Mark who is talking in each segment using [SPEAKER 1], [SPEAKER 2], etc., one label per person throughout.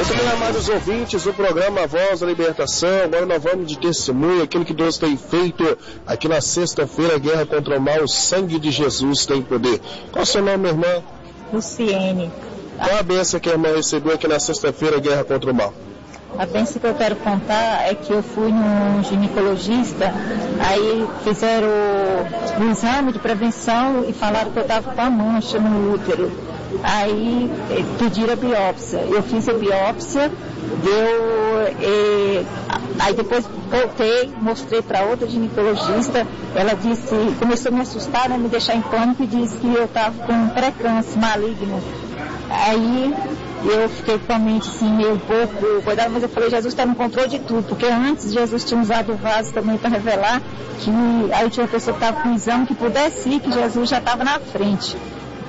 [SPEAKER 1] Muito bem, amados ouvintes, o programa Voz da Libertação. Agora nós vamos de testemunho, aquilo que Deus tem feito aqui na sexta-feira, guerra contra o mal, o sangue de Jesus tem poder. Qual é o seu nome, irmã?
[SPEAKER 2] Luciene.
[SPEAKER 1] Qual a bênção que a irmã recebeu aqui na sexta-feira, guerra contra o mal?
[SPEAKER 2] A bênção que eu quero contar é que eu fui num ginecologista, aí fizeram o exame de prevenção e falaram que eu estava com a mancha no útero. Aí pediram a biópsia. Eu fiz a biópsia, aí depois voltei, mostrei para outra ginecologista, ela disse, começou a me assustar, né, me deixar em pânico e disse que eu estava com um pré-câncer maligno. Aí eu fiquei com a mente assim, meio um pouco cuidado, mas eu falei, Jesus está no controle de tudo, porque antes Jesus tinha usado o vaso também para revelar que aí tinha uma pessoa que estava com um exame que pudesse ir, que Jesus já estava na frente.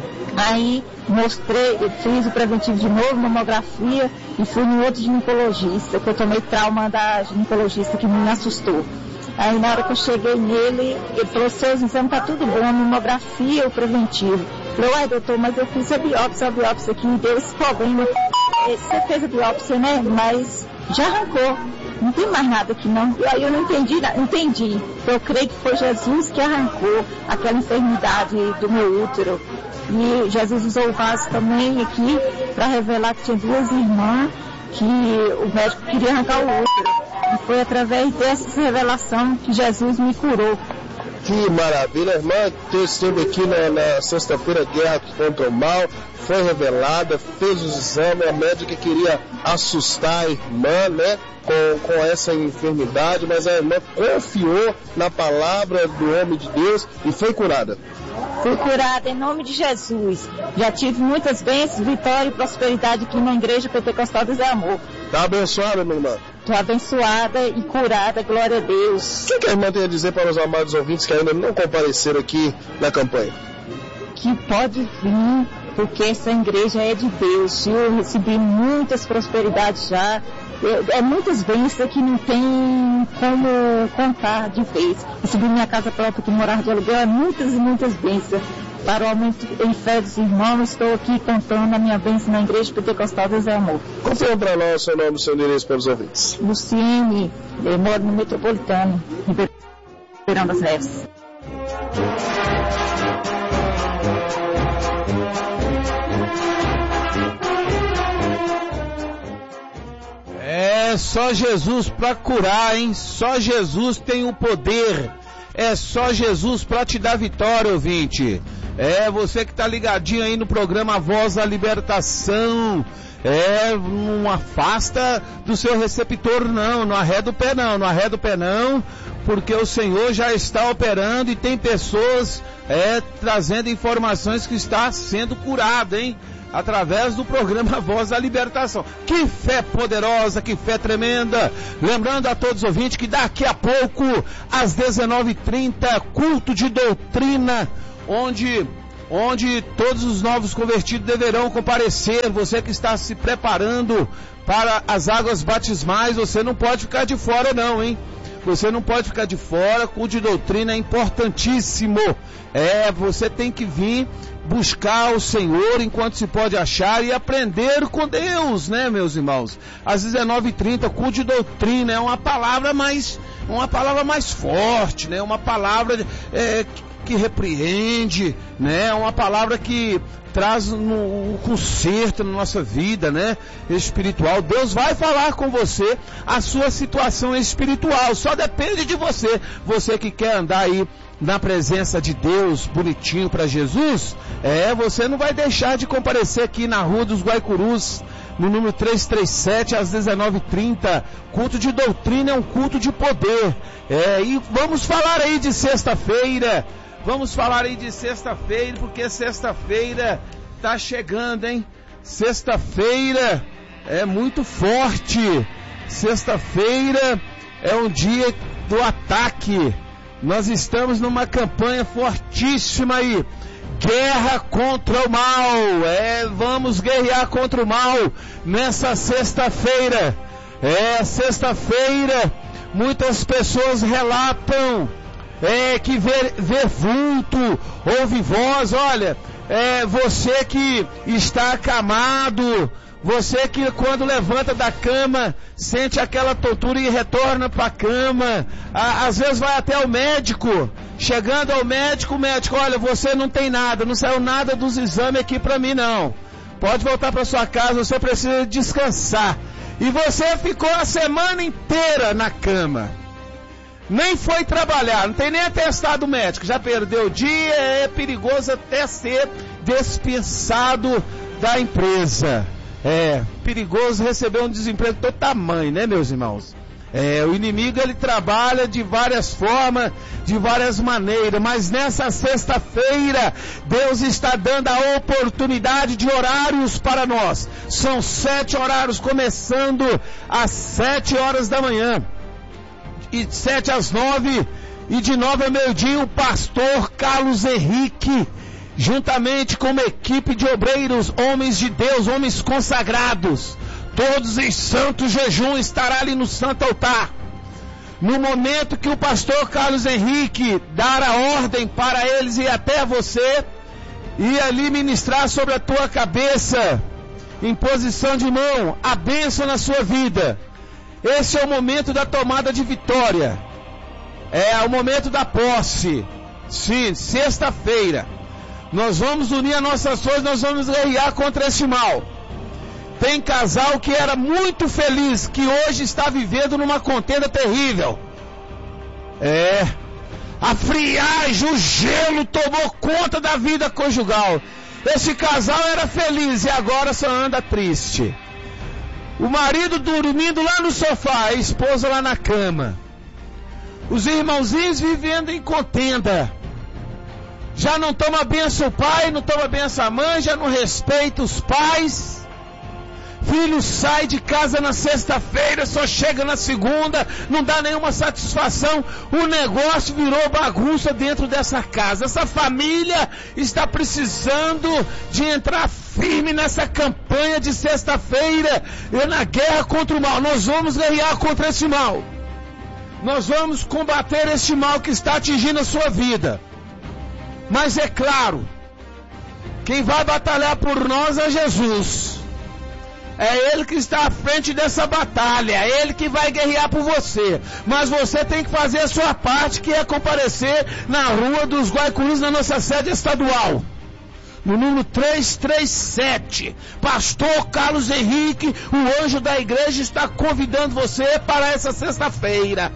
[SPEAKER 2] Aí mostrei, eu fiz o preventivo de novo, mamografia, e fui no outro ginecologista, que eu tomei trauma da ginecologista que me assustou. Aí na hora que eu cheguei nele, ele falou, seus exames tá tudo bom, a mamografia, o preventivo. Eu falei, uai doutor, mas eu fiz a biópsia aqui, deu esse problema. Você fez a biópsia, né? Mas já arrancou, não tem mais nada aqui não. E aí eu não entendi. Eu creio que foi Jesus que arrancou aquela enfermidade do meu útero. E Jesus usou o vaso também aqui para revelar que tinha duas irmãs que o médico queria arrancar o útero. E foi através dessa revelação que Jesus me curou.
[SPEAKER 1] Que maravilha, irmã, esteve aqui na sexta-feira, guerra contra o mal, foi revelada, fez os exames, a médica queria assustar a irmã, né, com essa enfermidade, mas a irmã confiou na palavra do homem de Deus e foi curada.
[SPEAKER 2] Fui curada em nome de Jesus. Já tive muitas bênçãos, vitória e prosperidade aqui na Igreja Pentecostal do Zé Amor.
[SPEAKER 1] Está abençoada, minha irmã?
[SPEAKER 2] Estou abençoada e curada, glória a Deus.
[SPEAKER 1] O que a irmã tem a dizer para os amados ouvintes que ainda não compareceram aqui na campanha?
[SPEAKER 2] Que pode vir, porque essa igreja é de Deus. Eu recebi muitas prosperidades já. Muitas bênçãos que não tem como contar de vez. Recebi minha casa própria que morava de aluguel, muitas e muitas bênçãos. Para o aumento em fé dos irmãos, estou aqui contando a minha bênção na Igreja Pentecostal do Zé Amor.
[SPEAKER 1] Confirma para nós o seu nome e o seu endereço para os ouvintes.
[SPEAKER 2] Luciene, eu moro no Metropolitano, em Ribeirão das Neves.
[SPEAKER 3] É só Jesus para curar, hein? Só Jesus tem o poder. É só Jesus para te dar vitória, ouvinte. É você que tá ligadinho aí no programa Voz da Libertação. Não afasta do seu receptor não arreda o pé não, porque o Senhor já está operando e tem pessoas trazendo informações que está sendo curada, hein? Através do programa Voz da Libertação. Que fé poderosa, que fé tremenda. Lembrando a todos os ouvintes que daqui a pouco, às 19h30, culto de doutrina, onde todos os novos convertidos deverão comparecer. Você que está se preparando para as águas batismais, você não pode ficar de fora não, hein? Você não pode ficar de fora, culto de doutrina é importantíssimo. Você tem que vir buscar o Senhor enquanto se pode achar e aprender com Deus, né, meus irmãos? Às 19h30, culto de doutrina é uma palavra mais forte, né? Uma palavra que repreende, né? Uma palavra que traz um conserto na nossa vida, né? Espiritual. Deus vai falar com você a sua situação espiritual. Só depende de você. Você que quer andar aí na presença de Deus, bonitinho para Jesus, você não vai deixar de comparecer aqui na Rua dos Guaicurus, no número 337, às 19h30. Culto de doutrina é um culto de poder. E vamos falar aí de sexta-feira. Porque sexta-feira tá chegando, hein? Sexta-feira é muito forte. Sexta-feira é um dia do ataque. Nós estamos numa campanha fortíssima aí. Guerra contra o mal. Vamos guerrear contra o mal nessa sexta-feira. Sexta-feira, muitas pessoas relatam que vê vulto, ouve voz. Olha, você que está acamado, Você que quando levanta da cama, sente aquela tontura e retorna para a cama. Às vezes vai até o médico. Chegando ao médico, o médico, olha, você não tem nada, não saiu nada dos exames aqui para mim não. Pode voltar para sua casa, você precisa descansar. E você ficou a semana inteira na cama. Nem foi trabalhar, não tem nem atestado médico. Já perdeu o dia, é perigoso até ser dispensado da empresa. É perigoso receber um desemprego de todo tamanho, né, meus irmãos? O inimigo ele trabalha de várias formas, de várias maneiras, mas nessa sexta-feira Deus está dando a oportunidade de horários para nós. São 7 horários, começando às 7 horas da manhã, e 7 às 9, e de 9 ao meio-dia o pastor Carlos Henrique, juntamente com uma equipe de obreiros, homens de Deus, homens consagrados, todos em santo jejum, estará ali no santo altar. No momento que o pastor Carlos Henrique dar a ordem para eles ir até você, e ali ministrar sobre a tua cabeça, em posição de mão, a bênção na sua vida. Esse é o momento da tomada de vitória. É o momento da posse. Sim, sexta-feira. Nós vamos unir as nossas forças, nós vamos guerrear contra esse mal. Tem casal que era muito feliz, que hoje está vivendo numa contenda terrível. A friagem, o gelo tomou conta da vida conjugal. Esse casal era feliz e agora só anda triste. O marido dormindo lá no sofá, a esposa lá na cama. Os irmãozinhos vivendo em contenda. Já não toma benção o pai, não toma benção a mãe, já não respeita os pais. Filho sai de casa na sexta-feira, só chega na segunda, não dá nenhuma satisfação. O negócio virou bagunça dentro dessa casa. Essa família está precisando de entrar firme nessa campanha de sexta-feira e na guerra contra o mal. Nós vamos guerrear contra esse mal. Nós vamos combater esse mal que está atingindo a sua vida. Mas é claro, quem vai batalhar por nós é Jesus. É Ele que está à frente dessa batalha, é Ele que vai guerrear por você. Mas você tem que fazer a sua parte, que é comparecer na Rua dos Guaicurus, na nossa sede estadual. No número 337, pastor Carlos Henrique, o anjo da igreja, está convidando você para essa sexta-feira.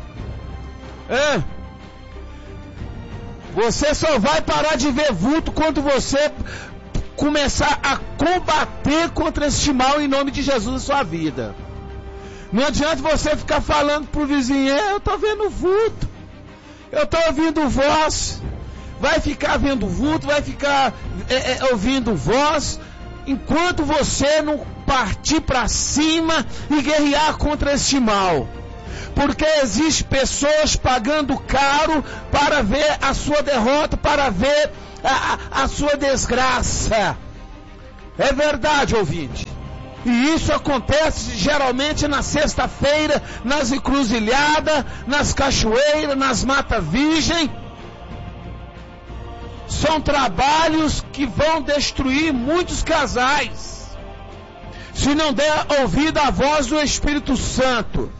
[SPEAKER 3] Você só vai parar de ver vulto quando você começar a combater contra este mal em nome de Jesus na sua vida. Não adianta você ficar falando pro vizinho, eu tô vendo vulto, eu tô ouvindo voz. Vai ficar vendo vulto, vai ficar ouvindo voz, enquanto você não partir para cima e guerrear contra este mal. Porque existem pessoas pagando caro para ver a sua derrota, para ver a sua desgraça. É verdade, ouvinte. E isso acontece geralmente na sexta-feira, nas encruzilhadas, nas cachoeiras, nas matas virgens. São trabalhos que vão destruir muitos casais, se não der ouvido à voz do Espírito Santo.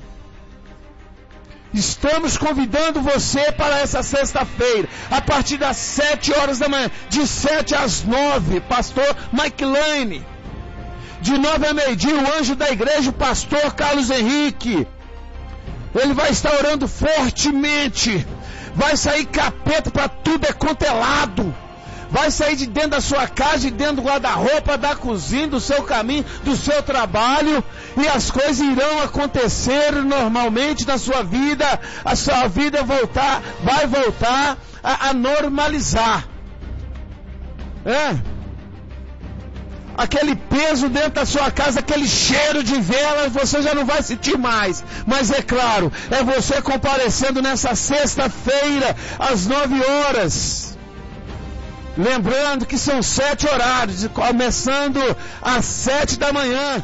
[SPEAKER 3] Estamos convidando você para essa sexta-feira, a partir das 7 horas da manhã, de 7 às 9, pastor Mike Lane. De 9 a meio-dia, o anjo da igreja, o pastor Carlos Henrique. Ele vai estar orando fortemente. Vai sair capeta para tudo quanto é lado. Vai sair de dentro da sua casa, de dentro do guarda-roupa, da cozinha, do seu caminho, do seu trabalho, e as coisas irão acontecer normalmente na sua vida. A sua vida vai voltar a normalizar. Aquele peso dentro da sua casa, aquele cheiro de vela, você já não vai sentir mais. Mas é claro, é você comparecendo nessa sexta-feira, às 9 horas. Lembrando que são 7 horários, começando às 7 da manhã.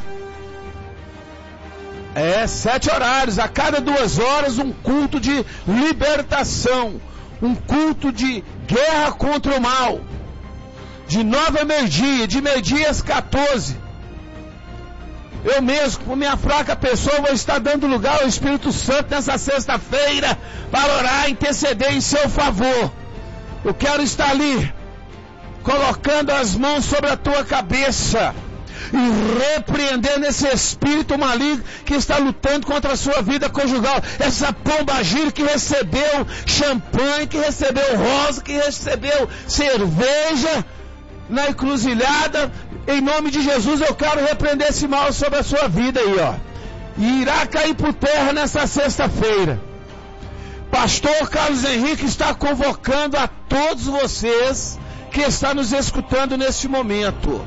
[SPEAKER 3] 7 horários, a cada 2 horas um culto de libertação, um culto de guerra contra o mal. De 9 a meio-dia, de meio-dia às 14. Eu mesmo, por minha fraca pessoa, vou estar dando lugar ao Espírito Santo nessa sexta-feira para orar, interceder em seu favor. Eu quero estar ali, colocando as mãos sobre a tua cabeça e repreendendo esse espírito maligno que está lutando contra a sua vida conjugal. Essa pombagira que recebeu champanhe, que recebeu rosa, que recebeu cerveja na encruzilhada. Em nome de Jesus eu quero repreender esse mal sobre a sua vida aí, ó. E irá cair por terra nessa sexta-feira. Pastor Carlos Henrique está convocando a todos vocês que estão nos escutando neste momento.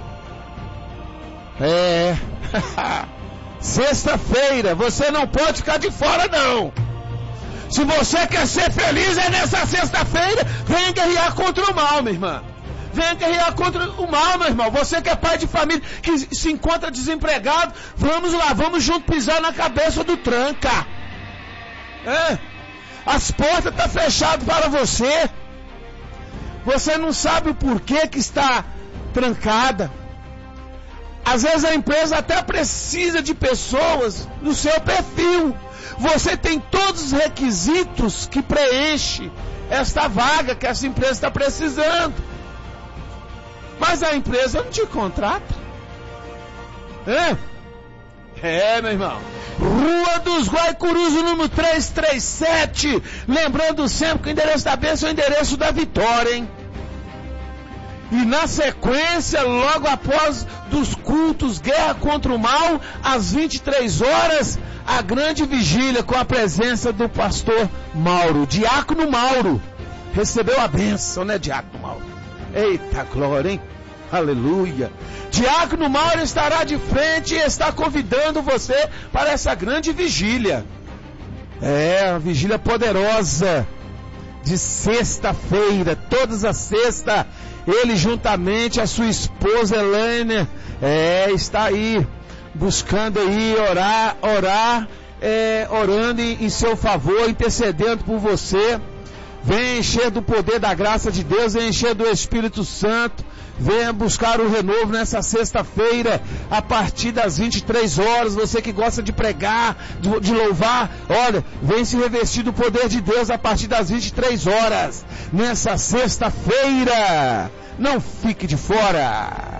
[SPEAKER 3] Sexta-feira, você não pode ficar de fora não. Se você quer ser feliz, é nessa sexta-feira. Venha guerrear contra o mal, minha irmã. Venha guerrear contra o mal, meu irmão. Você que é pai de família, que se encontra desempregado, vamos lá, vamos junto pisar na cabeça do tranca. As portas estão fechadas para você. Você não sabe o porquê que está trancada. Às vezes a empresa até precisa de pessoas no seu perfil. Você tem todos os requisitos que preenche esta vaga que essa empresa está precisando. Mas a empresa não te contrata. Meu irmão. Rua dos Guaicurus, número 337. Lembrando sempre que o endereço da bênção é o endereço da vitória, hein? E na sequência, logo após dos cultos Guerra contra o Mal, às 23 horas, a grande vigília com a presença do pastor Mauro, Diácono Mauro. Recebeu a bênção, né, Diácono Mauro? Eita glória, hein? Aleluia. Diácono Mauro estará de frente e está convidando você para essa grande vigília. Uma vigília poderosa de sexta-feira, todas as sextas. Ele juntamente a sua esposa Helena está aí buscando aí orando em seu favor, intercedendo por você. Venha encher do poder da graça de Deus, venha encher do Espírito Santo. Venha buscar o renovo nessa sexta-feira, a partir das 23 horas. Você que gosta de pregar, de louvar, olha, vem se revestir do poder de Deus a partir das 23 horas, nessa sexta-feira. Não fique de fora.